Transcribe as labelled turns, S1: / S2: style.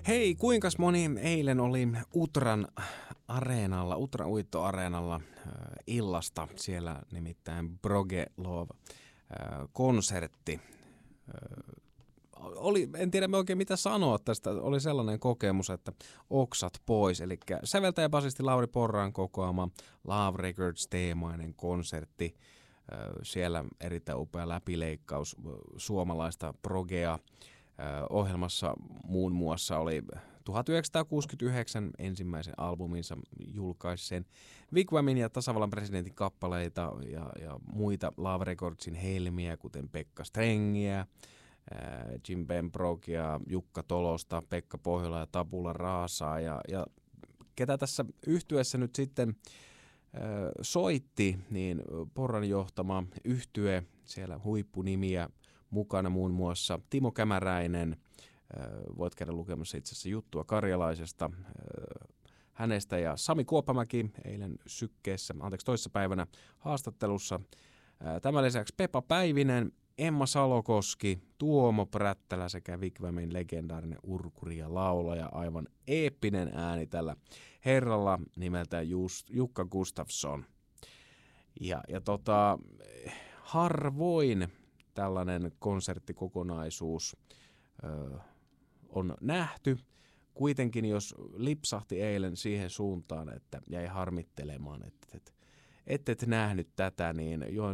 S1: Hei, kuinkas moni eilen oli Utran areenalla, Utran uittoareenalla illasta, siellä nimittäin Brogelov-konsertti. En tiedä oikein mitä sanoa tästä, oli sellainen kokemus, että oksat pois, eli säveltäjä basisti Lauri Porran kokoama Love Records-teemainen konsertti. Siellä erittäin upea läpileikkaus suomalaista progea. Ohjelmassa muun muassa oli 1969 ensimmäisen albuminsa julkaisen Wigwamin ja tasavallan presidentin kappaleita ja muita Love Recordsin helmiä, kuten Pekka Strengiä, Jim Pembrokea, Jukka Tolosta, Pekka Pohjola ja Tabula Rasaa ja ketä tässä yhtyessä nyt sitten soitti, niin Porran johtama yhtye, siellä huippunimiä mukana muun muassa Timo Kämäräinen, voit käydä lukemassa itse asiassa juttua Karjalaisesta, hänestä ja Sami Kuoppamäki eilen toissapäivänä haastattelussa. Tämän lisäksi Pepa Päivinen, Emma Salokoski, Tuomo Prättälä sekä Wigwamin legendaarinen urkuri ja laulaja, aivan eeppinen ääni tällä herralla nimeltä Jukka Gustafsson. Harvoin tällainen konserttikokonaisuus on nähty. Kuitenkin jos lipsahti eilen siihen suuntaan, että jäi harmittelemaan, että et nähnyt tätä, niin